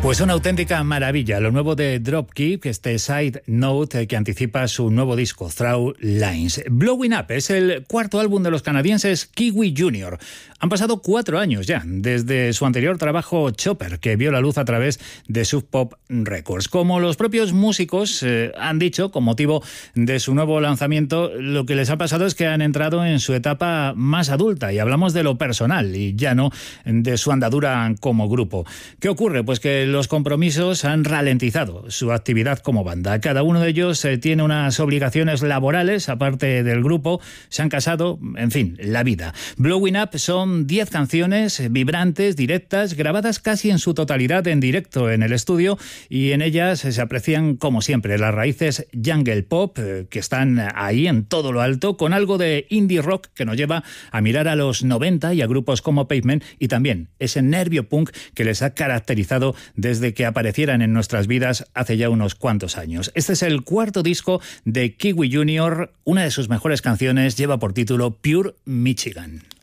Pues una auténtica maravilla, lo nuevo de Dropkick, este Side Note que anticipa su nuevo disco, Through Lines. Blowing Up es el cuarto álbum de los canadienses Kiwi Jr. Han pasado 4 años ya, desde su anterior trabajo Chopper, que vio la luz a través de Sub Pop Records. Como los propios músicos han dicho, con motivo de su nuevo lanzamiento, lo que les ha pasado es que han entrado en su etapa más adulta, y hablamos de lo personal y ya no de su andadura como grupo. ¿Qué ocurre? Pues que los compromisos han ralentizado su actividad como banda. Cada uno de ellos tiene unas obligaciones laborales, aparte del grupo, se han casado, en fin, la vida. Blowing Up son 10 canciones vibrantes, directas, grabadas casi en su totalidad en directo en el estudio, y en ellas se aprecian, como siempre, las raíces jungle pop que están ahí en todo lo alto, con algo de indie rock que nos lleva a mirar a los 90 y a grupos como Pavement, y también ese nervio punk que les ha caracterizado desde que aparecieran en nuestras vidas hace ya unos cuantos años. Este es el cuarto disco de Kiwi Jr. Una de sus mejores canciones lleva por título Pure Michigan.